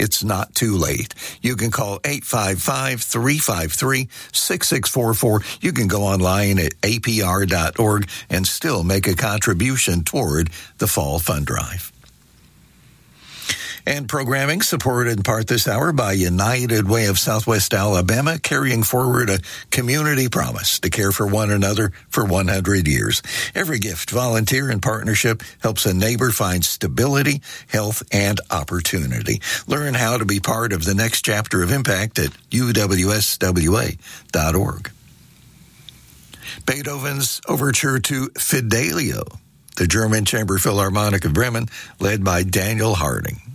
it's not too late. You can call 855-353-6644. You can go online at apr.org and still make a contribution toward the Fall Fund Drive. And programming supported in part this hour by United Way of Southwest Alabama, carrying forward a community promise to care for one another for 100 years. Every gift, volunteer, and partnership helps a neighbor find stability, health, and opportunity. Learn how to be part of the next chapter of impact at uwswa.org. Beethoven's Overture to Fidelio, the German Chamber Philharmonic of Bremen, led by Daniel Harding.